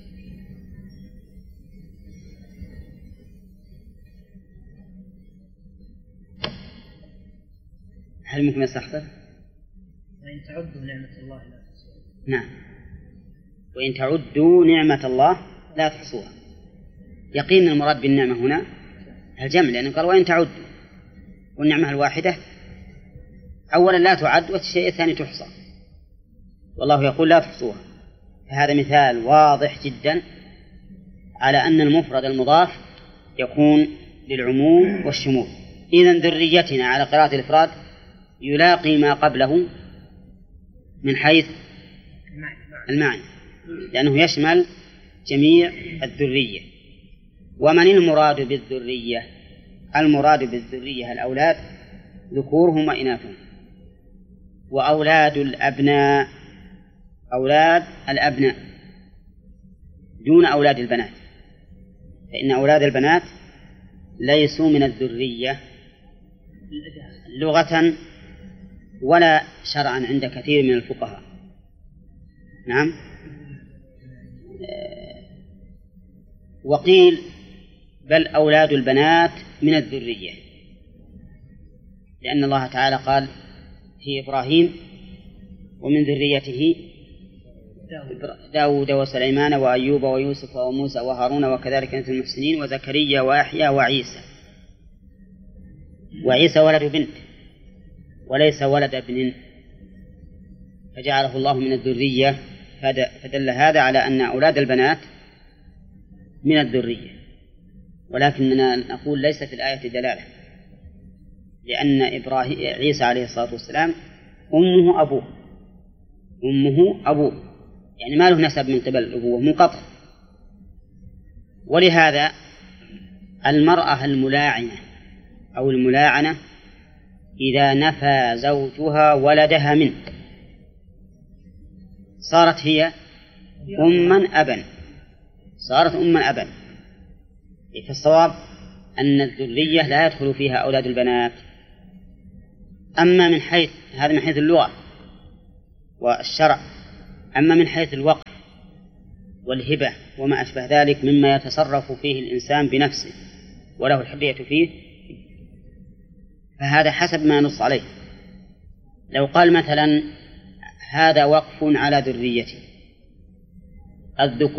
هل ممكن يستحضر؟ وإن تعدوا نعمة الله لا تحصوها. نعم، وإن تعدوا نعمة الله لا تحصوها. يقين المراد بالنعمة هنا الجمع، لأنه قال وإن تعدوا، والنعمة الواحدة أولا لا تعد، والشيء الثاني تحصى، والله يقول لا تحصوها. فهذا مثال واضح جدا على أن المفرد المضاف يكون للعموم والشمول. إذن ذريتنا على قراءة الإفراد يلاقي ما قبله من حيث المعنى، لأنه يشمل جميع الذرية. ومن المراد بالذرية؟ المراد بالذرية الأولاد ذكورهم وإناثهم، وأولاد الأبناء أولاد الأبناء دون أولاد البنات، فإن أولاد البنات ليسوا من الذرية لغة ولا شرعا عند كثير من الفقهاء. نعم. وقيل بل أولاد البنات من الذرية، لأن الله تعالى قال في إبراهيم ومن ذريته داود وسليمان وأيوب ويوسف وموسى وهارون وكذلك نجزي المحسنين وزكريا ويحيى وعيسى. وعيسى ولد بنت وليس ولد ابن، فجعله الله من الذرية، فدل هذا على أن أولاد البنات من الذرية. ولكننا نقول ليس في الآية دلالة، لأن عيسى عليه الصلاة والسلام أمه أبوه، يعني ما له نسب من قبل الأبوة منقطع. ولهذا المرأة الملاعنة أو الملاعنة إذا نفى زوجها ولدها منه صارت هي صارت أما أبا. فالصواب أن الذرية لا يدخل فيها أولاد البنات. أما من حيث اللغة والشرع. أما من حيث الوقف والهبة وما أشبه ذلك مما يتصرف فيه الإنسان بنفسه وله الحرية فيه، فهذا حسب ما نص عليه. لو قال مثلا هذا وقف على ذريتي الذكور